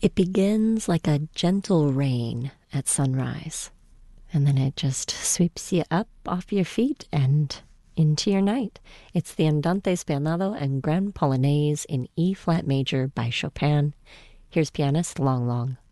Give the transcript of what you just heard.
It begins like a gentle rain at sunrise, and then it just sweeps you up off your feet and into your night. It's the Andante Spianato and Grand Polonaise in E flat major by Chopin. Here's pianist Long Long.